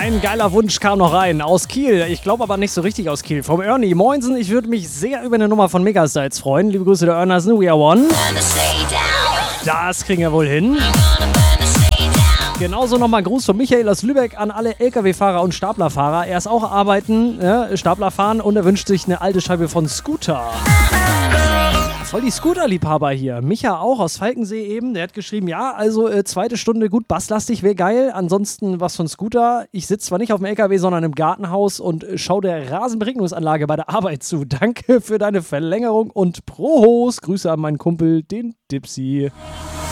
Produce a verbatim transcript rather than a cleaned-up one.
Ein geiler Wunsch kam noch rein aus Kiel. Ich glaube aber nicht so richtig aus Kiel. Vom Ernie. Moinsen, ich würde mich sehr über eine Nummer von Megastyles freuen. Liebe Grüße der Earners, We Are One. Das kriegen wir wohl hin. Genauso nochmal Gruß von Michael aus Lübeck an alle L K W-Fahrer und Staplerfahrer. Er ist auch arbeiten, ja, Stapler fahren und er wünscht sich eine alte Scheibe von Scooter. Voll die Scooter-Liebhaber hier. Micha auch aus Falkensee eben. Der hat geschrieben, ja, also äh, zweite Stunde gut basslastig wäre geil. Ansonsten was von Scooter. Ich sitze zwar nicht auf dem L K W, sondern im Gartenhaus und äh, schaue der Rasenberegnungsanlage bei der Arbeit zu. Danke für deine Verlängerung und Prohos. Grüße an meinen Kumpel, den Dipsy.